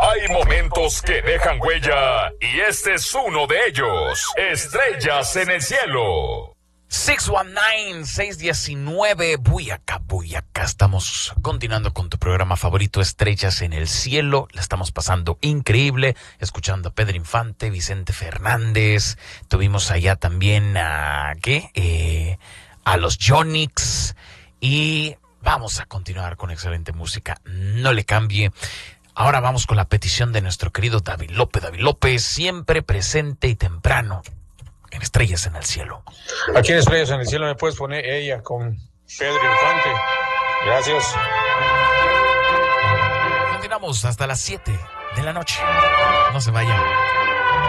Hay momentos que dejan huella y este es uno de ellos. Estrellas en el cielo. 619-619, Buyacá. Estamos continuando con tu programa favorito, Estrellas en el Cielo. La estamos pasando increíble, escuchando a Pedro Infante, Vicente Fernández. Tuvimos allá también a los Yonix. Y vamos a continuar con excelente música. No le cambie. Ahora vamos con la petición de nuestro querido David López. David López, siempre presente y temprano en Estrellas en el Cielo. Aquí en Estrellas en el Cielo me puedes poner ella con Pedro Infante. Gracias. Continuamos hasta las 7 de la noche. No se vayan.